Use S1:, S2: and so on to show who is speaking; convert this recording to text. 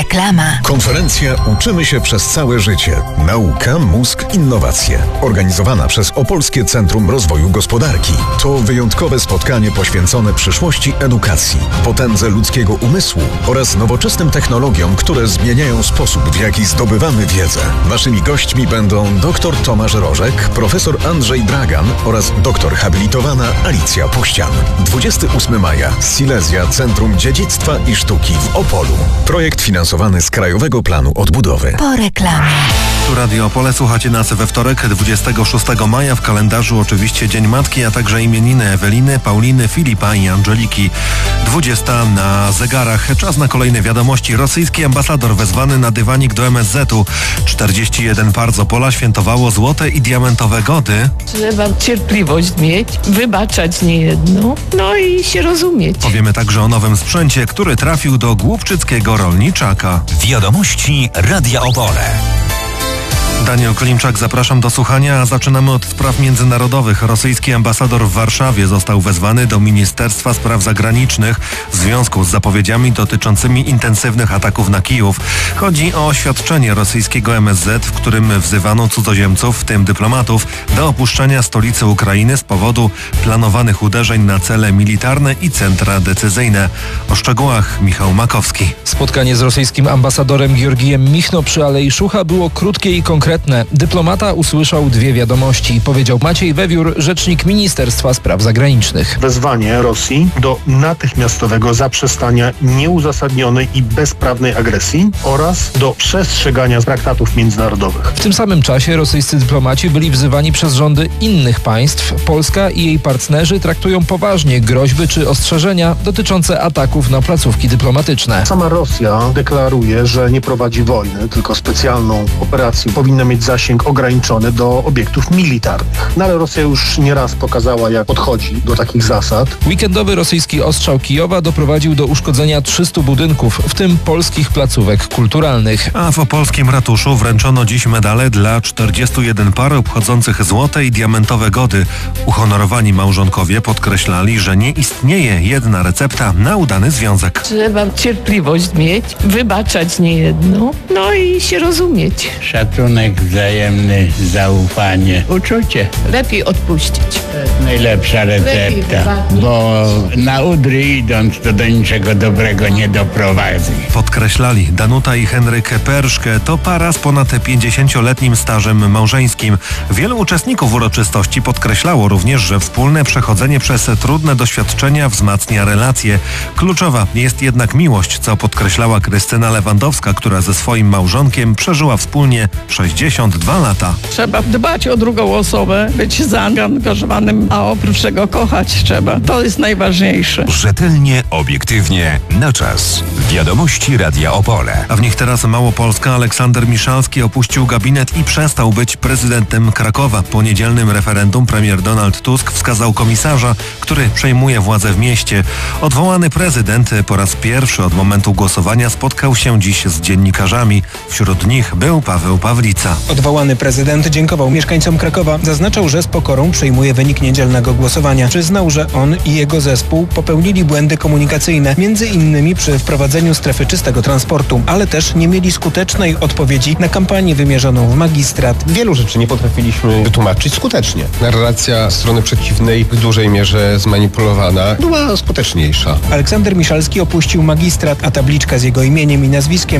S1: Reklama.
S2: Konferencja Uczymy się przez całe życie. Nauka, mózg, innowacje. Organizowana przez Opolskie Centrum Rozwoju Gospodarki. To wyjątkowe spotkanie poświęcone przyszłości edukacji, potędze ludzkiego umysłu oraz nowoczesnym technologiom, które zmieniają sposób, w jaki zdobywamy wiedzę. Waszymi gośćmi będą dr Tomasz Rożek, profesor Andrzej Dragan oraz doktor habilitowana Alicja Puścian. 28 maja. Silesia Centrum Dziedzictwa i Sztuki w Opolu. Projekt finansowany z Krajowego Planu Odbudowy.
S1: Po reklamie.
S3: Tu Radio Opole, słuchacie nas we wtorek, 26 maja, w kalendarzu oczywiście Dzień Matki, a także imieniny Eweliny, Pauliny, Filipa i Angeliki. 20 na zegarach. Czas na kolejne wiadomości. Rosyjski ambasador wezwany na dywanik do MSZ-u. 41 par z Opola świętowało złote i diamentowe gody.
S4: Trzeba cierpliwość mieć, wybaczać niejedno, no i się rozumieć.
S3: Powiemy także o nowym sprzęcie, który trafił do głubczyckiego rolniczaka.
S5: Wiadomości Radia Opole.
S3: Daniel Klimczak, zapraszam do słuchania, a zaczynamy od spraw międzynarodowych. Rosyjski ambasador w Warszawie został wezwany do Ministerstwa Spraw Zagranicznych w związku z zapowiedziami dotyczącymi intensywnych ataków na Kijów. Chodzi o oświadczenie rosyjskiego MSZ, w którym wzywano cudzoziemców, w tym dyplomatów, do opuszczenia stolicy Ukrainy z powodu planowanych uderzeń na cele militarne i centra decyzyjne. O szczegółach Michał Makowski.
S6: Spotkanie z rosyjskim ambasadorem Georgijem Michno przy Alei Szucha było krótkie i konkretne. Dyplomata usłyszał dwie wiadomości, powiedział Maciej Wewiór, rzecznik Ministerstwa Spraw Zagranicznych.
S7: Wezwanie Rosji do natychmiastowego zaprzestania nieuzasadnionej i bezprawnej agresji oraz do przestrzegania traktatów międzynarodowych.
S6: W tym samym czasie rosyjscy dyplomaci byli wzywani przez rządy innych państw. Polska i jej partnerzy traktują poważnie groźby czy ostrzeżenia dotyczące ataków na placówki dyplomatyczne.
S7: Sama Rosja deklaruje, że nie prowadzi wojny, tylko specjalną operację. Powinna mieć zasięg ograniczony do obiektów militarnych. No ale Rosja już nieraz pokazała, jak podchodzi do takich zasad.
S6: Weekendowy rosyjski ostrzał Kijowa doprowadził do uszkodzenia 300 budynków, w tym polskich placówek kulturalnych.
S3: A w opolskim ratuszu wręczono dziś medale dla 41 par obchodzących złote i diamentowe gody. Uhonorowani małżonkowie podkreślali, że nie istnieje jedna recepta na udany związek.
S4: Trzeba cierpliwość mieć, wybaczać niejedno, no i się rozumieć.
S8: Szacunek wzajemny, zaufanie, uczucie.
S4: Lepiej odpuścić.
S8: To jest najlepsza recepta, bo na udry idąc to do niczego dobrego nie doprowadzi.
S3: Podkreślali Danuta i Henryk Perszke. To para z ponad 50-letnim stażem małżeńskim. Wielu uczestników uroczystości podkreślało również, że wspólne przechodzenie przez trudne doświadczenia wzmacnia relacje. Kluczowa jest jednak miłość, co podkreślała Krystyna Lewandowska, która ze swoim małżonkiem przeżyła wspólnie 62 lata.
S9: Trzeba dbać o drugą osobę, być zaangażowanym, a oprócz tego kochać trzeba. To jest najważniejsze.
S5: Rzetelnie, obiektywnie, na czas. Wiadomości Radia Opole.
S3: A w nich teraz Małopolska. Aleksander Miszalski opuścił gabinet i przestał być prezydentem Krakowa. Po niedzielnym referendum premier Donald Tusk wskazał komisarza, który przejmuje władzę w mieście. Odwołany prezydent po raz pierwszy od momentu głosowania spotkał się dziś z dziennikarzami. Wśród nich był Paweł Pawlica.
S10: Odwołany prezydent dziękował mieszkańcom Krakowa. Zaznaczał, że z pokorą przyjmuje wynik niedzielnego głosowania. Przyznał, że on i jego zespół popełnili błędy komunikacyjne, między innymi przy wprowadzeniu strefy czystego transportu, ale też nie mieli skutecznej odpowiedzi na kampanię wymierzoną w magistrat.
S11: Wielu rzeczy nie potrafiliśmy wytłumaczyć skutecznie. Narracja strony przeciwnej w dużej mierze zmanipulowana była skuteczniejsza.
S10: Aleksander Miszalski opuścił magistrat, a tabliczka z jego imieniem i nazwiskiem